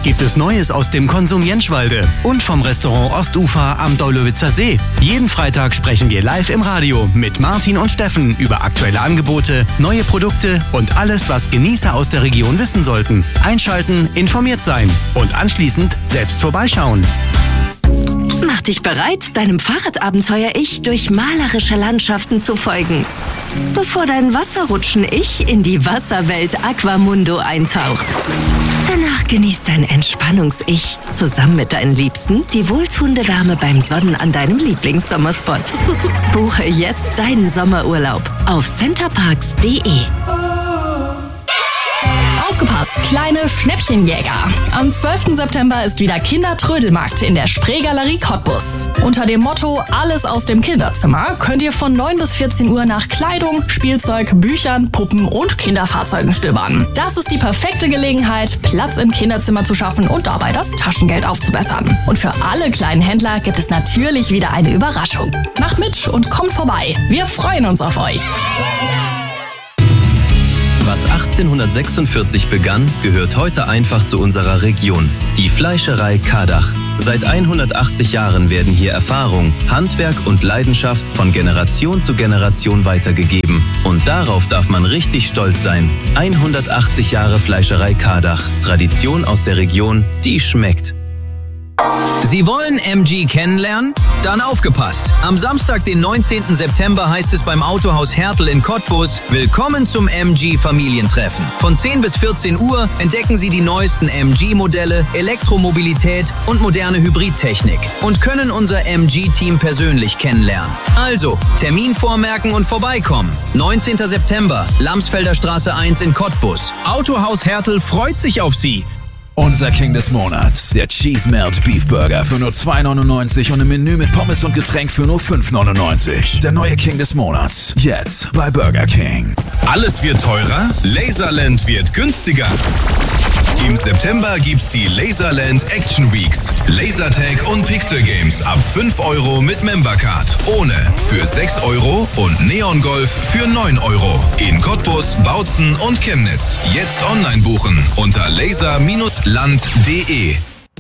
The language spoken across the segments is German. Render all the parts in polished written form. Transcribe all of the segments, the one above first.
gibt es Neues aus dem Konsum Jentschwalde und vom Restaurant Ostufer am Daulowitzer See. Jeden Freitag sprechen wir live im Radio mit Martin und Steffen über aktuelle Angebote, neue Produkte und alles, was Genießer aus der Region wissen sollten. Einschalten, informiert sein und anschließend selbst vorbeischauen. Mach dich bereit, deinem Fahrradabenteuer-Ich durch malerische Landschaften zu folgen, bevor dein Wasserrutschen-Ich in die Wasserwelt Aquamundo eintaucht. Danach genießt dein Entspannungs-Ich zusammen mit deinen Liebsten die wohltuende Wärme beim Sonnen an deinem Lieblingssommerspot. Buche jetzt deinen Sommerurlaub auf centerparks.de. Aufgepasst, kleine Schnäppchenjäger. Am 12. September ist wieder Kindertrödelmarkt in der Spreegalerie Cottbus. Unter dem Motto Alles aus dem Kinderzimmer könnt ihr von 9 bis 14 Uhr nach Kleidung, Spielzeug, Büchern, Puppen und Kinderfahrzeugen stöbern. Das ist die perfekte Gelegenheit, Platz im Kinderzimmer zu schaffen und dabei das Taschengeld aufzubessern. Und für alle kleinen Händler gibt es natürlich wieder eine Überraschung. Macht mit und kommt vorbei. Wir freuen uns auf euch. Was 1846 begann, gehört heute einfach zu unserer Region. Die Fleischerei Kardach. Seit 180 Jahren werden hier Erfahrung, Handwerk und Leidenschaft von Generation zu Generation weitergegeben. Und darauf darf man richtig stolz sein. 180 Jahre Fleischerei Kardach. Tradition aus der Region, die schmeckt. Sie wollen MG kennenlernen? Dann aufgepasst! Am Samstag, den 19. September, heißt es beim Autohaus Hertel in Cottbus: Willkommen zum MG-Familientreffen. Von 10 bis 14 Uhr entdecken Sie die neuesten MG-Modelle, Elektromobilität und moderne Hybridtechnik und können unser MG-Team persönlich kennenlernen. Also, Termin vormerken und vorbeikommen. 19. September, Lamsfelder Straße 1 in Cottbus. Autohaus Hertel freut sich auf Sie. Unser King des Monats, der Cheese Melt Beef Burger für nur 2,99 und ein Menü mit Pommes und Getränk für nur 5,99. Der neue King des Monats, jetzt bei Burger King. Alles wird teurer, Laserland wird günstiger. Im September gibt's die Laserland Action Weeks. Lasertag und Pixel Games ab 5 Euro mit Membercard. Ohne für 6 Euro und Neon Golf für 9 Euro. In Cottbus, Bautzen und Chemnitz. Jetzt online buchen unter laser-land.de.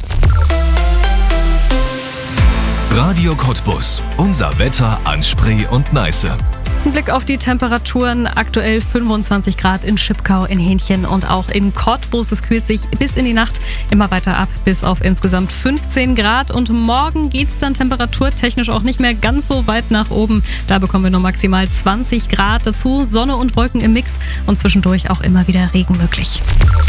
Radio Cottbus. Unser Wetter an Spree und Neiße. Ein Blick auf die Temperaturen. Aktuell 25 Grad in Schipkau, in Hähnchen und auch in Cottbus. Es kühlt sich bis in die Nacht immer weiter ab, bis auf insgesamt 15 Grad. Und morgen geht's dann temperaturtechnisch auch nicht mehr ganz so weit nach oben. Da bekommen wir nur maximal 20 Grad. Dazu Sonne und Wolken im Mix und zwischendurch auch immer wieder Regen möglich.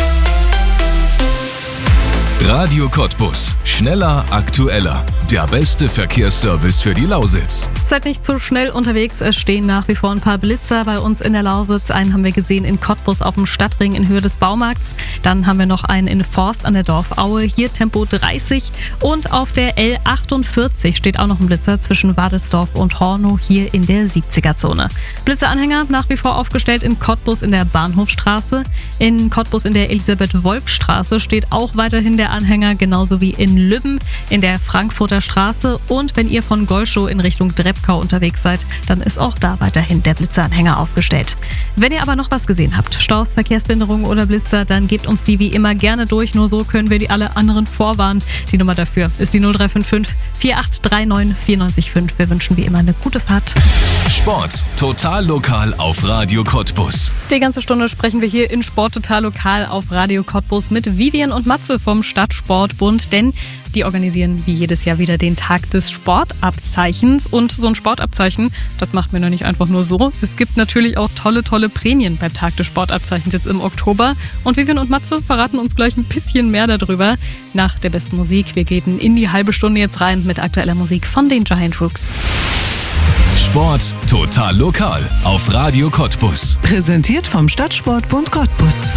Radio Cottbus. Schneller, aktueller. Der beste Verkehrsservice für die Lausitz. Seid nicht zu schnell unterwegs. Es stehen nach wie vor ein paar Blitzer bei uns in der Lausitz. Einen haben wir gesehen in Cottbus auf dem Stadtring in Höhe des Baumarkts. Dann haben wir noch einen in Forst an der Dorfaue. Hier Tempo 30. Und auf der L48 steht auch noch ein Blitzer zwischen Wadelsdorf und Hornow hier in der 70er-Zone. Blitzeranhänger nach wie vor aufgestellt in Cottbus in der Bahnhofstraße. In Cottbus in der Elisabeth-Wolf-Straße steht auch weiterhin der Anhänger, genauso wie in Lübben in der Frankfurter Straße. Und wenn ihr von Golschow in Richtung Drebkau unterwegs seid, dann ist auch da weiterhin der Blitzeranhänger aufgestellt. Wenn ihr aber noch was gesehen habt, Staus, Verkehrsbehinderungen oder Blitzer, dann gebt uns die wie immer gerne durch. Nur so können wir die alle anderen vorwarnen. Die Nummer dafür ist die 0355 4839 945. Wir wünschen wie immer eine gute Fahrt. Sport total lokal auf Radio Cottbus. Die ganze Stunde sprechen wir hier in Sport total lokal auf Radio Cottbus mit Vivian und Matze vom Stadtsportbund, denn die organisieren wie jedes Jahr wieder den Tag des Sportabzeichens. Und so ein Sportabzeichen, das macht man ja nicht einfach nur so. Es gibt natürlich auch tolle Prämien beim Tag des Sportabzeichens jetzt im Oktober. Und Vivian und Matze verraten uns gleich ein bisschen mehr darüber nach der besten Musik. Wir gehen in die halbe Stunde jetzt rein mit aktueller Musik von den Giant Rooks. Sport total lokal auf Radio Cottbus. Präsentiert vom Stadtsportbund Cottbus.